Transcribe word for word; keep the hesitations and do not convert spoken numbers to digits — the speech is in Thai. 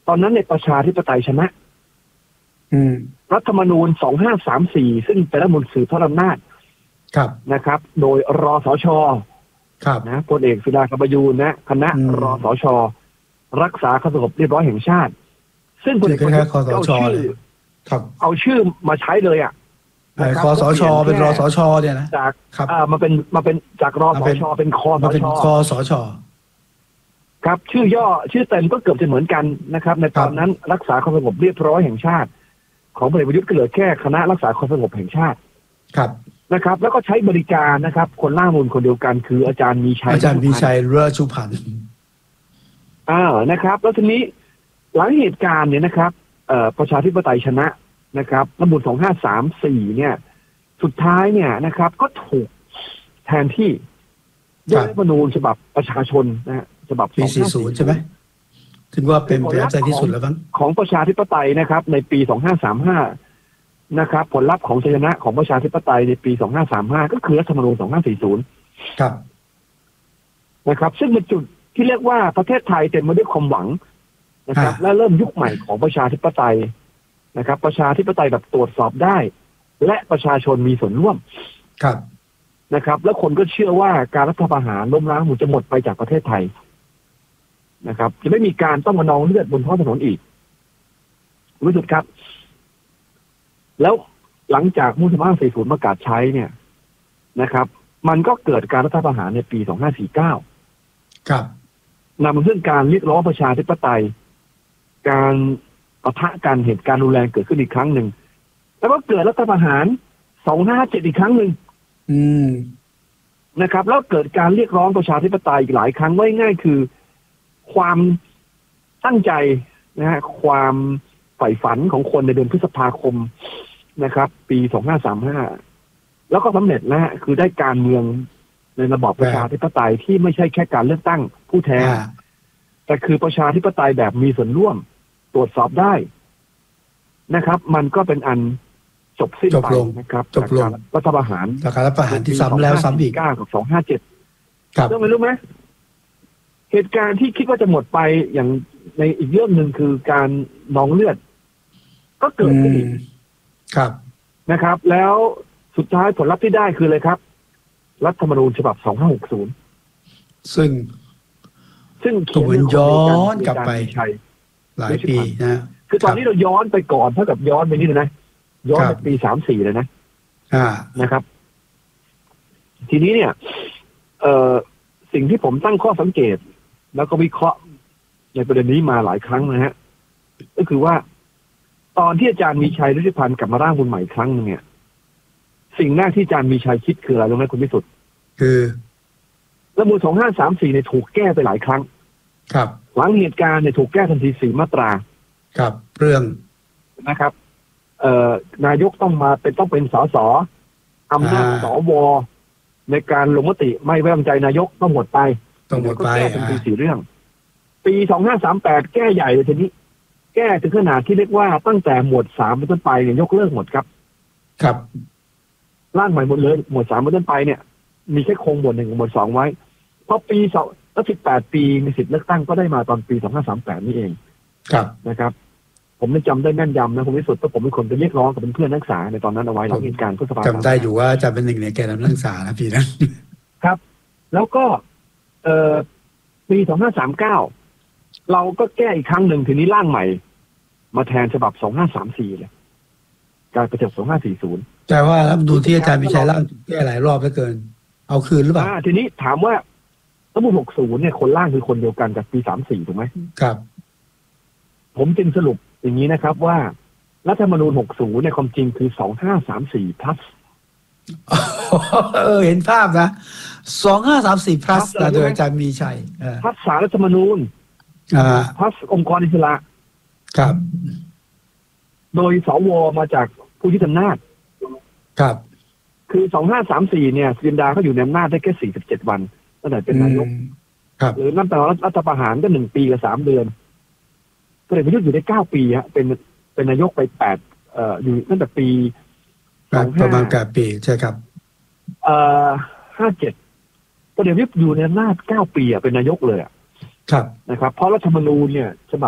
ตอนนั้นในประชาธิปไตยชนะรัฐธรรมนูญสองห้าสามสี่ซึ่งเป็นรัฐธรรมนูญสืบทอดอำนาจนะครับโดยรสช.นะพลเอกศิลาคำประยูรนะคณะรสช.รักษาความสงบเรียบร้อยแห่งชาติซึ่งพลเอกประยุทธ์เอาชื่อเอาชื่อมาใช้เลยอ่ะคสชเป็นรสชเนี่ยนะจากอ่ามาเป็นมาเป็นจากรสชเป็นคสชคสชครับชื่อย่อชื่อเต็มก็เกือบจะเหมือนกันนะครับในตอนนั้นรักษาความสงบเรียบร้อยแห่งชาติของพลเอกประยุทธ์ก็เหลือแค่คณะรักษาความสงบแห่งชาติครับนะครับแล้วก็ใช้บริการนะครับคนร่างมูลคนเดียวกันคืออาจารย์มีชัยอาจารย์มีชัยเรือชุพันธ์อ่านะครับแล้วทีนี้หลังเหตุการณ์เนี่ยนะครับเอ่อประชาธิปไตยชนะนะครับรัฐธรรมนูญสองห้าสามสี่เนี่ยสุดท้ายเนี่ยนะครับก็ถูกแทนที่ด้วยรัฐธรรมนูญฉบับประชาชนนะฮะฉบับปีสี่สิบใช่ไหมถึงว่าเป็นประชาธิปไตยที่สุดแล้วมั้งของประชาธิปไตยนะครับในปีสองห้าสามห้านะครับผลลัพธ์ของชัยชนะของประชาธิปไตยในปีสองห้าสามห้าก็คือรัฐธรรมนูญสองห้าสี่ศูนย์ครับนะครับซึ่งเป็นจุดที่เรียกว่าประเทศไทยเต็มไปด้วยความหวังนะครับและเริ่มยุคใหม่ของประชาธิปไตยนะครับประชาธิปไตยแบบตรวจสอบได้และประชาชนมีส่วนร่วมครับนะครับแล้วคนก็เชื่อว่าการรัฐประหารล้มล้างมันจะหมดไปจากประเทศไทยนะครับจะไม่มีการต้องมานองเลือดบนท้องถนนอีกรู้สึกครับแล้วหลังจากมุสลิมสี่ศูนย์ประกาศใช้เนี่ยนะครับมันก็เกิดการรัฐประหารในปีสองห้าสี่เก้าครับนำมาซึ่งการเรียกร้องประชาธิปไตยการปะทะกันเหตุการณ์รุนแรงเกิดขึ้นอีกครั้งหนึ่งแล้วก็เกิดรัฐประหารสองห้าเจ็ดอีกครั้งหนึ่งอืมนะครับแล้วเกิดการเรียกร้องประชาธิปไตยอีกหลายครั้งไว้ง่ายคือความตั้งใจนะฮะความใฝ่ฝันของคนในเดือนพฤษภาคมนะครับปีสองห้าสามห้าแล้วก็สำเร็จนะฮะคือได้การเมืองในระบอบประชาธิปไตยที่ไม่ใช่แค่การเลือกตั้งผู้แทนแต่คือประชาธิปไตยแบบมีส่วนร่วมตรวจสอบได้นะครับมันก็เป็นอันจบสิ้นไปนะครับจากการรัฐประหารจากการรัฐประหารที่ซ้ำแล้วซ้ำอีกเก้ากับสองห้าเจ็ดครับรู้ไหมรู้ไหมเหตุการณ์ที่คิดว่าจะหมดไปอย่างในอีกเรื่องหนึ่งคือการนองเลือดก็เกิดขึ้นอีกครับนะครับแล้วสุดท้ายผลลัพธ์ที่ได้คืออะไรครับรัฐธรรมนูญฉบับสองห้าหกศูนย์ซึ่งซึ่งเขียนย้อนกลับไปหลายปีนะคือตอนนี้เราย้อนไปก่อนเท่ากับย้อนไปนี่เลยนะย้อนไปปีสามสี่เลยนะอ่านะครับทีนี้เนี่ยเอ่อสิ่งที่ผมตั้งข้อสังเกตแล้วก็วิเคราะห์ในประเด็นนี้มาหลายครั้งนะฮะก็คือว่าตอนที่อาจารย์มีชัยฤทธิพันธ์กลับมาร่างบุญใหม่ครั้งนึงเนี่ยสิ่งแรกที่อาจารย์มีชัยคิดคืออะไรรู้ไหมคุณพิสุทธิ์คือรัฐธรรมนูญสองห้าสามสี่เนี่ยถูกแก้ไปหลายครั้งครับหลังเหตุการณ์เนี่ยถูกแก้ทันทีสี่มาตราครับเรื่องนะครับเอ่อนายกต้องมาเป็นต้องเป็นสสอำนาจสวในการลงมติไม่ไว้วางใจนายกต้องหมดไปต้องหมดไปแก้ทันทีสี่เรื่องปีสองห้าสามแปดแก้ใหญ่เลยทีนี้แก้ถึงขนาดที่เรียกว่าตั้งแต่หมวดสามเป็นต้นไปเนี่ยยกเลิกหมดครับครับร่างใหม่หมดเลยหมวดสามเป็นต้นไปเนี่ยมีแค่คงหมวดหนึ่งหมวดสองไว้พอปีสองแล้วสิบแปดปีมีสิทธิ์เลือกตั้งก็ได้มาตอนปีสองห้าสามแปดนี่เองครับนะครับผมจำได้แม่นยำนะผมที่สุดเพราะผมเป็นคนไปเรียกร้องกับเพื่อนนักศึกษาในตอนนั้นเอาไว้หลังเหตุการณ์พฤษภาคมจำได้อยู่ว่าจะเป็นหนึ่งในแกนนำนักศึกษานะพี่นะครับแล้วก็เอ่อปีสองห้าสามเก้าเราก็แก้อีกครั้งหนึ่งทีนี้ร่างใหม่มาแทนฉบับสองห้าสามสี่เลยการประจับสองห้าสี่ศูนย์แต่ว่ารัฐธรรมนูญที่อาจารย์มีชัยร่างแก้หลายรอบเหลือเกินเอาคืนหรือเปล่าทีนี้ถามว่ารัฐธรรมนูญหกสิบเนี่ยคนร่างคือคนเดียวกันกับปีสามสี่ถูกไหมครับผมจึงสรุปอย่างนี้นะครับว่ารัฐธรรมนูญหกสิบเนี่ยความจริงคือสองห้าสามสี่ plus เออเห็นภาพนะสองห้าสามสี่ plus โดยอาจารย์มีชัย plus ศาลรัฐธรรมนูญอ่า plus องค์กรอิสระครับโดยสวมาจากผู้ยึดอำนาจครับคือสองห้าสามสี่เนี่ยซินดาเขาอยู่ในอำนาจได้แค่สี่สิบเจ็ดวันตั้งแต่เป็นนายกหรือนับแต่รัฐประหารก็หนึ่งปีกับสามเดือนพลเอกประยุทธ์อยู่ได้เก้าปีฮะเป็นเป็นนายกไปแปดเอ่ออยู่ตั้งแต่ปีประมาณแปดปีใช่ครับเอ่อห้าเจ็ดพลเอกประยุทธ์อยู่ในอำนาจเก้าปีอ่ะเป็นนายกเลยอ่ะครับนะครับเพราะรัฐธรรมนูญเนี่ยฉบับ